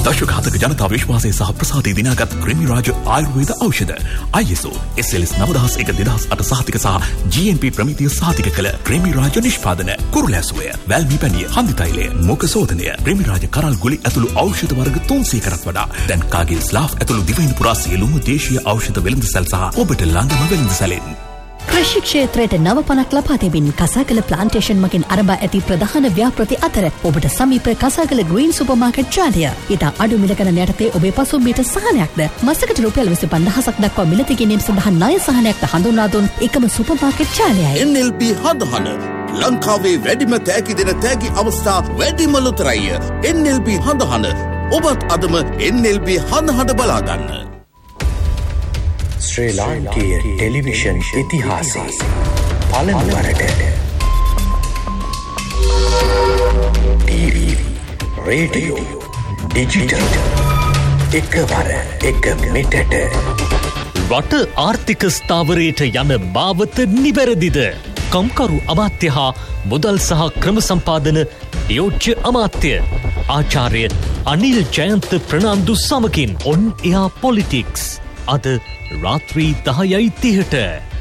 දශකහතක ජනතා විශ්වාසය සහ ප්‍රසාදය දිනාගත් ක්‍රිමි රාජ ආයුර්වේද ඖෂධ ISO SLS 9001/2008 සහතික සහ GMP ප්‍රමිතිය සහතික කළ ක්‍රිමි රාජ නිෂ්පාදන කුරුලැසුවය වැල්මි පැණිය හන්දි තෛලය මුඛ සෝදනය ක්‍රිමි රාජ කරල් ගුලි ඇතුළු ඖෂධ වර්ග 300කටත් වඩා දැන් කාගිල් ස්ලාෆ් ඇතුළු දිවයින පුරා සියලුම දේශීය ඖෂධ වෙළඳසැල් සහ ඔබට ළඟම වෙළඳසැලෙන් කෘෂි ක්ෂේත්‍රයට නව පණක් ලබා දෙමින් කසාකල ප්ලාන්ටේෂන් මගින් අරඹා ඇති ප්‍රධාන ව්‍යාපෘති අතර ඔබට සමීප කසාකල ග්‍රීන් සුපර් මාකට් ජාලය ඊට අඩු මිල ගණන යටතේ ඔබේ පසුම්බියට සහනයක්ද මසකට රුපියල් 25000ක් දක්වා මිලදී ගැනීම සඳහා ණය සහනයක්ද හඳුන්වා දුන් එකම සුපර් මාකට් ජාලයයි NLB හඳහන ලංකාවේ වැඩිම තෑගි දෙන තෑගි අවස්ථා වැඩිම ලොතරැය NLB හඳහන ඔබත් අදම NLB හඳහන බලා ගන්න ශ්‍රී ලාංකීය ටෙලිවිෂන් ඉතිහාසයේ පළමුවරට TV රේඩියෝ ඩිජිටල් එකවර එක මෙටට රට ආර්ථික ස්ථාවරයට යන මාවත නිවැරදිද කම්කරු අමාත්‍ය හා මුදල් සහ ක්‍රම සම්පාදන යෝජ්‍ය අමාත්‍ය ආචාර්ය අනිල් ජයන්ත ප්‍රනාන්දු සමගින් on air politics අද රාත්‍රී 10:30